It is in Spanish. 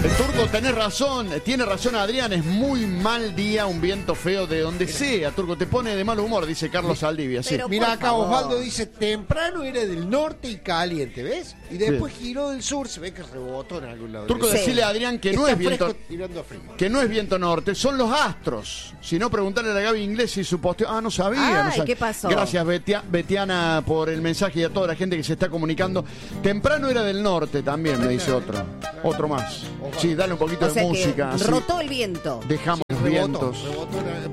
El Turco, tiene razón Adrián, es muy mal día, un viento feo de donde sea. Turco, te pone de mal humor, dice Carlos Saldivia. Sí. Mira acá, Osvaldo dice, temprano era del norte y caliente, ¿ves? Y después giró del sur, se ve que rebotó en algún lado. Turco, decirle a Adrián que no es viento, tirando a frío. que no es viento norte, son los astros. Si no, preguntarle a la Gaby Inglés y su posteo. No sabía. ¿Qué pasó? Gracias, Betiana, por el mensaje y a toda la gente que se está comunicando. Temprano era del norte también, me dice otro. Otro más. Sí, dale un poquito de música. Rotó el viento. Dejamos los vientos. Rebotó,